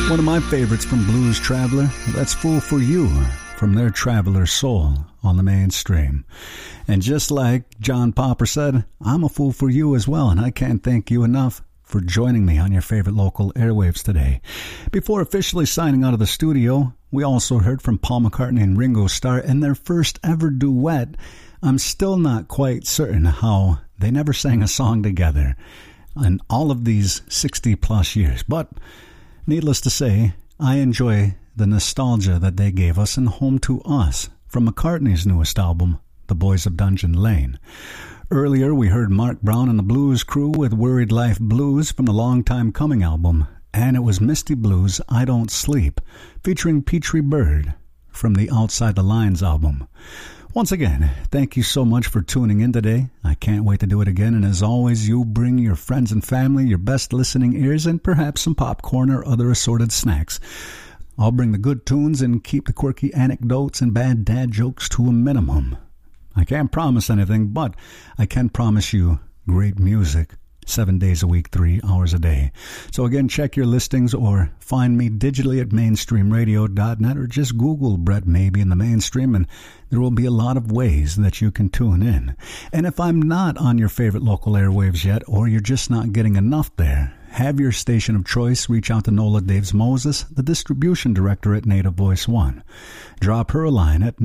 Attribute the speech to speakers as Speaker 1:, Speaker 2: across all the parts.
Speaker 1: One of my favorites from Blues Traveler, that's Fool for You, from their Traveler Soul on the Mainstream. And just like John Popper said, I'm a fool for you as well, and I can't thank you enough for joining me on your favorite local airwaves today. Before officially signing out of the studio, we also heard from Paul McCartney and Ringo Starr in their first ever duet. I'm still not quite certain how they never sang a song together in all of these 60-plus years, but needless to say, I enjoy the nostalgia that they gave us and Home to Us from McCartney's newest album, The Boys of Dungeon Lane. Earlier, we heard Mark Brown and the Blues Crew with Worried Life Blues from the Long Time Coming album, and it was Misty Blues' I Don't Sleep, featuring Petrie Bird from the Outside the Lines album. Once again, thank you so much for tuning in today. I can't wait to do it again, and as always, you bring your friends and family, your best listening ears, and perhaps some popcorn or other assorted snacks. I'll bring the good tunes and keep the quirky anecdotes and bad dad jokes to a minimum. I can't promise anything, but I can promise you great music 7 days a week, 3 hours a day. So again, check your listings or find me digitally at mainstreamradio.net or just Google Brett Maybe in the Mainstream, and there will be a lot of ways that you can tune in. And if I'm not on your favorite local airwaves yet, or you're just not getting enough there, have your station of choice reach out to Nola Daves Moses, the distribution director at Native Voice One. Drop her a line at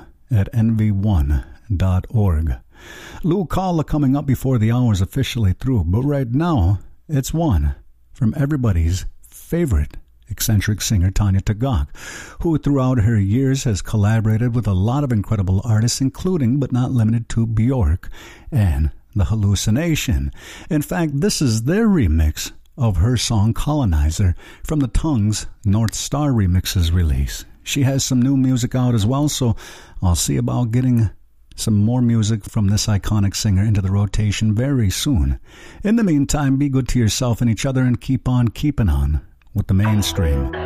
Speaker 1: nola@nv1.org. Lou Calla coming up before the hour's officially through, but right now, it's one from everybody's favorite eccentric singer, Tanya Tagaq, who throughout her years has collaborated with a lot of incredible artists, including but not limited to Bjork and The Hallucination. In fact, this is their remix of her song Colonizer from the Tongues North Star Remixes release. She has some new music out as well, so I'll see about getting some more music from this iconic singer into the rotation very soon. In the meantime, be good to yourself and each other and keep on keeping on with the Mainstream.